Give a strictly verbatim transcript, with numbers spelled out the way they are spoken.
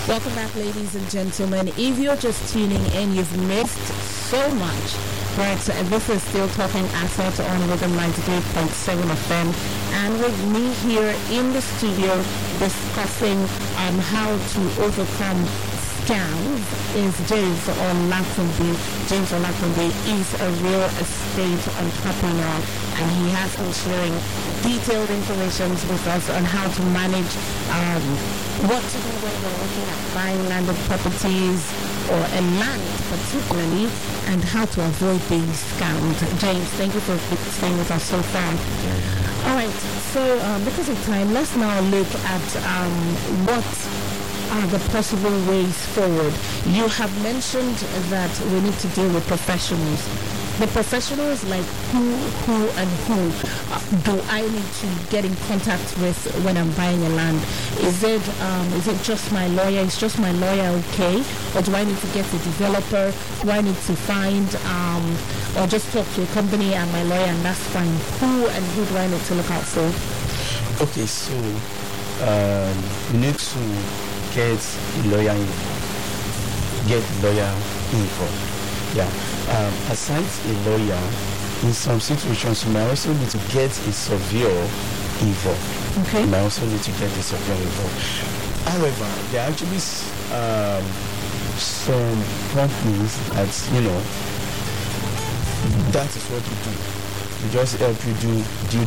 Welcome back, ladies and gentlemen. If you're just tuning in, you've missed so much. Right, so this is Still Talking Asset on Rhythm ninety-three point seven F M, and with me here in the studio discussing um, how to overcome scams is James Olatunde. James Olatunde is a real estate entrepreneur, and he has been sharing detailed information with us on how to manage um, what to do when we're looking at buying landed properties or a land particularly, and how to avoid being scammed. James, thank you for staying with us so far. All right, so um, because of time, let's now look at um, what are the possible ways forward. You have mentioned that we need to deal with professionals. The professionals, like who, who, and who uh, do I need to get in contact with when I'm buying a land? Is it um, is it just my lawyer? Is just my lawyer okay? Or do I need to get a developer? Do I need to find um, or just talk to a company and my lawyer, and that's fine? Who and who do I need to look out for? Okay, so um, you need to get a lawyer involved. Get a lawyer involved. Yeah. Um, aside a lawyer, in some situations, you might also need to get a surveyor involved. Okay. You might also need to get a surveyor involved. However, there are actually um, some companies that, you know, that is what you do. We just help you do due